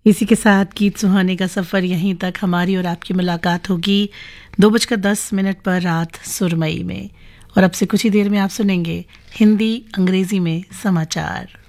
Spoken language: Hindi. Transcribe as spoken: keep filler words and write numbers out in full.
इसी के साथ गीत सुहाने का सफ़र यहीं तक। हमारी और आपकी मुलाकात होगी दो बजकर दस मिनट पर रात सुरमई में, और अब से कुछ ही देर में आप सुनेंगे हिंदी अंग्रेजी में समाचार।